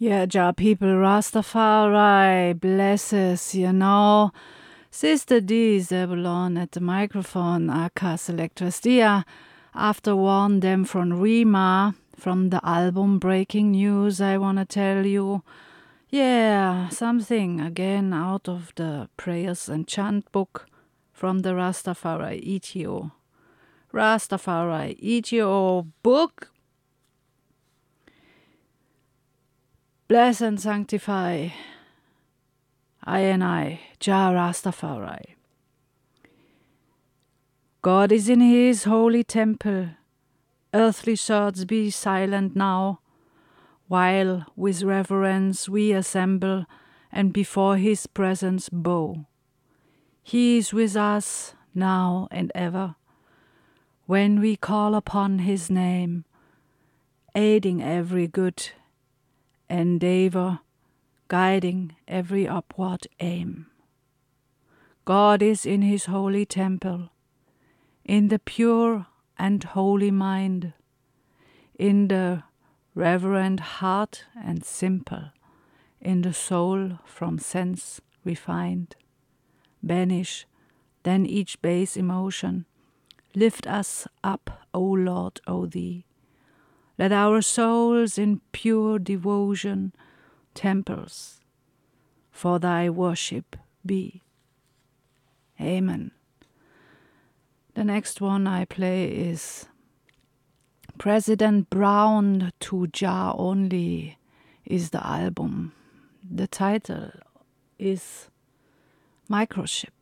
Yeah, Jah people, Rastafari blesses, Sister D Zebulon at the microphone, aka Selectress Dia. After one them from Rima, from the album Breaking News, I wanna tell you. Yeah, something again out of the Prayers and Chant book from the Rastafari ETO. Rastafari ETO book. Bless and sanctify I, Jah Rastafari. God is in his holy temple. Earthly thoughts be silent now, while with reverence we assemble and before his presence bow. He is with us now and ever, when we call upon his name, aiding every good endeavor, guiding every upward aim. God is in his holy temple, in the pure and holy mind, in the reverent heart and simple, in the soul from sense refined. Banish then each base emotion, lift us up, O Lord, O Thee. Let our souls in pure devotion temples for Thy worship be. Amen. The next one I play is President Brown to Jah Only is the album. The title is Microchip.